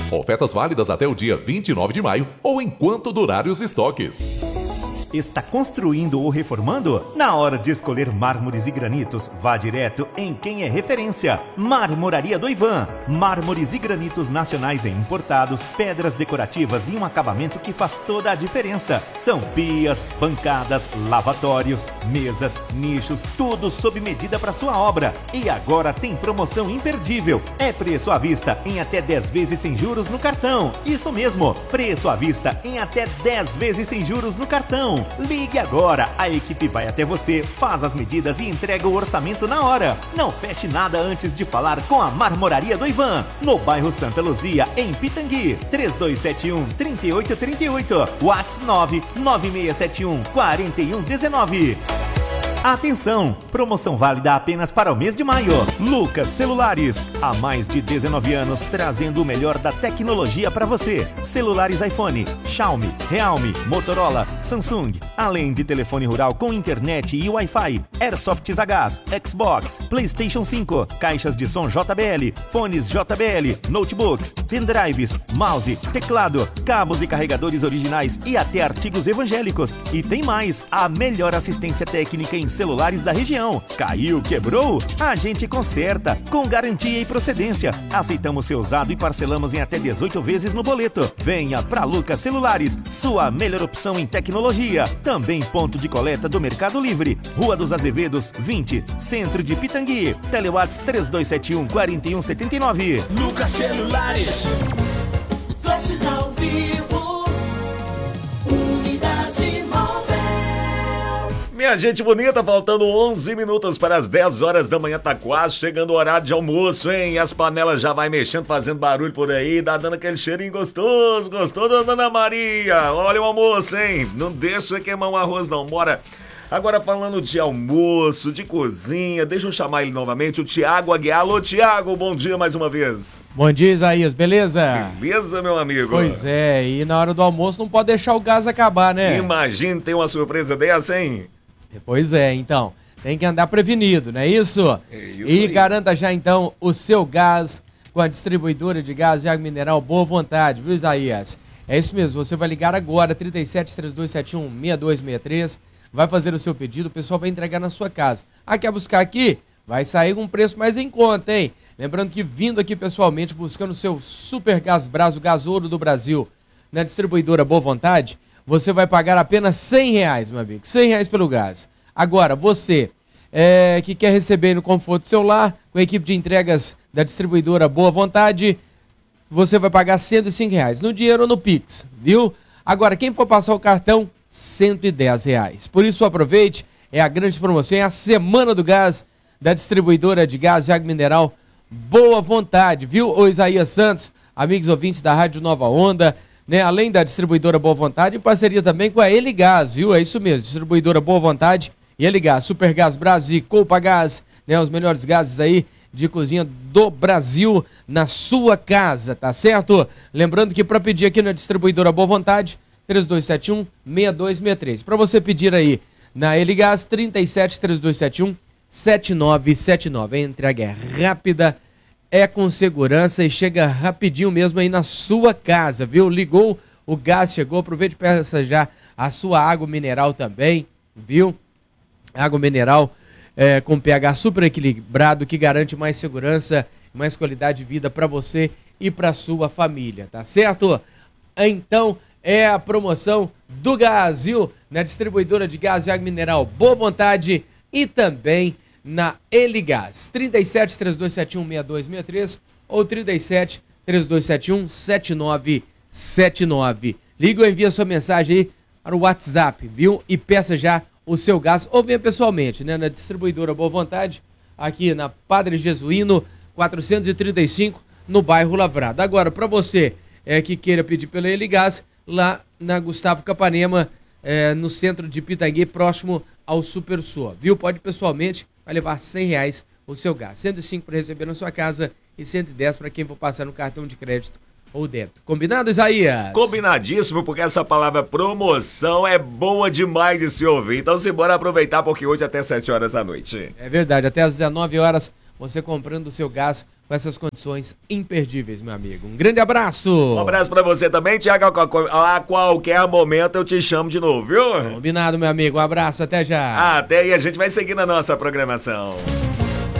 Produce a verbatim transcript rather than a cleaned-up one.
Ofertas válidas até o dia vinte e nove de maio ou enquanto durarem os estoques. Está construindo ou reformando? Na hora de escolher mármores e granitos, vá direto em quem é referência. Marmoraria do Ivan. Mármores e granitos nacionais e importados, pedras decorativas e um acabamento que faz toda a diferença. São pias, bancadas, lavatórios, mesas, nichos, tudo sob medida para sua obra. E agora tem promoção imperdível. É preço à vista em até dez vezes sem juros no cartão. Isso mesmo, preço à vista em até dez vezes sem juros no cartão. Ligue agora, a equipe vai até você, faz as medidas e entrega o orçamento na hora. Não feche nada antes de falar com a Marmoraria do Ivan, no bairro Santa Luzia, em Pitangui. três dois sete um, três oito três oito, WhatsApp nove nove seis sete um, quatro um um nove. Atenção! Promoção válida apenas para o mês de maio. Lucas Celulares, há mais de dezenove anos trazendo o melhor da tecnologia para você. Celulares iPhone, Xiaomi, Realme, Motorola, Samsung, além de telefone rural com internet e Wi-Fi, Airsofts a gás, Xbox, PlayStation cinco, caixas de som J B L, fones J B L, notebooks, pendrives, mouse, teclado, cabos e carregadores originais e até artigos evangélicos. E tem mais, a melhor assistência técnica em celulares da região. Caiu, quebrou? A gente conserta, com garantia e procedência. Aceitamos seu usado e parcelamos em até dezoito vezes no boleto. Venha pra Lucas Celulares, sua melhor opção em tecnologia. Também ponto de coleta do Mercado Livre. Rua dos Azevedos, vinte, Centro de Pitangui. Telewatts três dois sete um, quatro um sete nove. Lucas Celulares. Flashes ao vivo. Minha gente bonita, faltando onze minutos para as dez horas da manhã, tá quase chegando o horário de almoço, hein? As panelas já vai mexendo, fazendo barulho por aí, dá dando aquele cheirinho gostoso, gostoso, dona Maria. Olha o almoço, hein? Não deixa queimar um arroz não, bora. Agora falando de almoço, de cozinha, deixa eu chamar ele novamente, o Tiago Aguiar. Alô, Tiago, bom dia mais uma vez. Bom dia, Isaías, beleza? Beleza, meu amigo? Pois é, e na hora do almoço não pode deixar o gás acabar, né? Imagina ter uma surpresa dessa, hein? Pois é, então, tem que andar prevenido, não é isso? É isso E aí. garanta já então o seu gás com a distribuidora de gás de água mineral Boa Vontade, viu, Isaías? É isso mesmo, você vai ligar agora, trinta e sete, três dois sete um, seis dois seis três, vai fazer o seu pedido, o pessoal vai entregar na sua casa. Ah, quer buscar aqui? Vai sair com um preço mais em conta, hein? Lembrando que vindo aqui pessoalmente, buscando o seu Super Gás Brás, o gás ouro do Brasil, na distribuidora Boa Vontade, você vai pagar apenas cem reais, meu amigo, cem reais pelo gás. Agora, você é, que quer receber no conforto do seu lar, com a equipe de entregas da distribuidora Boa Vontade, você vai pagar cento e cinco reais, no dinheiro ou no Pix, viu? Agora, quem for passar o cartão, cento e dez reais. Por isso, aproveite, é a grande promoção, é a Semana do Gás da distribuidora de gás de água mineral Boa Vontade, viu? Ô Isaías Santos, amigos ouvintes da Rádio Nova Onda, né, além da distribuidora Boa Vontade, em parceria também com a Eligás, viu? É isso mesmo, distribuidora Boa Vontade e Eligás, Super Gás Brasil, Copa Gás, né, os melhores gases aí de cozinha do Brasil na sua casa, tá certo? Lembrando que para pedir aqui na distribuidora Boa Vontade, três dois sete um, seis dois seis três. Para você pedir aí na Eligás, trinta e sete, três dois sete um, sete nove sete nove. A entrega é rápida, é com segurança e chega rapidinho mesmo aí na sua casa, viu? Ligou, o gás chegou, aproveite e peça já a sua água mineral também, viu? Água mineral é, com pH super equilibrado, que garante mais segurança e mais qualidade de vida para você e para sua família, tá certo? Então, é a promoção do gás, viu? Na distribuidora de gás e água mineral Boa Vontade e também na Eligás, trinta e sete, três dois sete um, seis dois seis três ou trinta e sete, três dois sete um, sete nove sete nove. Liga ou envia sua mensagem aí para o WhatsApp, viu? E peça já o seu gás, ou venha pessoalmente, né? Na distribuidora Boa Vontade, aqui na Padre Jesuíno, quatrocentos e trinta e cinco, no bairro Lavrado. Agora, para você é, que queira pedir pela Eligás, lá na Gustavo Capanema, é, no centro de Pitangui, próximo ao Super Sul, viu? Pode pessoalmente, vai levar cem reais o seu gás, cento e cinco para receber na sua casa e cento e dez para quem for passar no cartão de crédito ou débito. Combinado, Isaías? Combinadíssimo, porque essa palavra promoção é boa demais de se ouvir. Então, se bora aproveitar, porque hoje até sete horas da noite. É verdade, até às dezenove horas você comprando o seu gás com essas condições imperdíveis, meu amigo. Um grande abraço! Um abraço pra você também, Tiago. A qualquer momento eu te chamo de novo, viu? Combinado, meu amigo. Um abraço, até já! Até aí, a gente vai seguir na nossa programação.